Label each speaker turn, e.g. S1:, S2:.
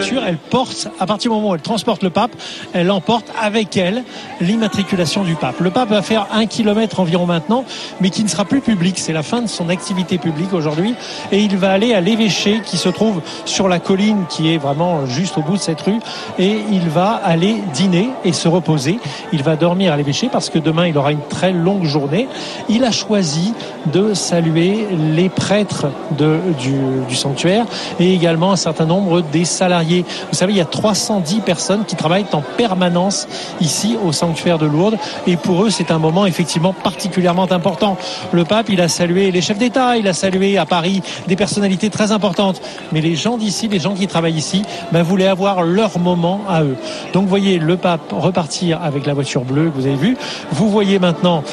S1: voiture, elle porte, à partir du moment où elle transporte le pape, elle emporte avec elle l'immatriculation du pape. Le pape va faire 1 kilomètre environ maintenant, mais qui ne sera plus public. C'est la fin de son activité publique aujourd'hui. Et il va aller à l'évêché qui se trouve sur la colline qui est vraiment juste au bout de cette rue. Et il va aller dîner et se reposer. Il va dormir à l'évêché parce que demain, il aura une très longue journée. Il a choisi de saluer les prêtres du sanctuaire et également un certain nombre des salariés. Vous savez, il y a 310 personnes qui travaillent en permanence ici au sanctuaire de Lourdes et pour eux, c'est un moment effectivement particulièrement important. Le pape, il a salué les chefs d'État, il a salué à Paris des personnalités très importantes. Mais les gens d'ici, les gens qui travaillent ici, voulaient avoir leur moment à eux. Donc, vous voyez le pape repartir avec la voiture bleue que vous avez vue. Vous voyez maintenant